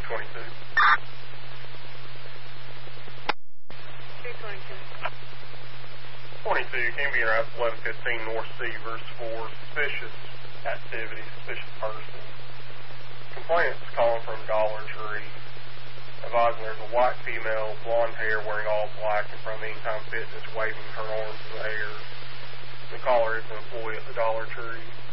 222. 22, can be interrupted 1115 North Seavers for suspicious activity, suspicious person. Complainants calling from Dollar Tree, advising there's a white female, blonde hair, wearing all black in front of Anytime Fitness, waving her arms in the air. The caller is an employee at the Dollar Tree.